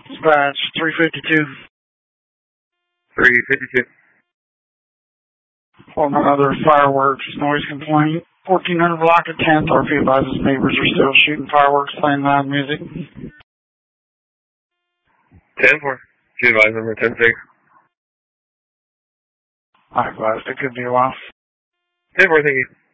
Dispatch 352. 352. For another fireworks noise complaint. 1400 block of 10th. RP advises neighbors are still shooting fireworks, playing loud music. 10-4. She advised number 10-6. I advised it could be a while. 10-4, thank you.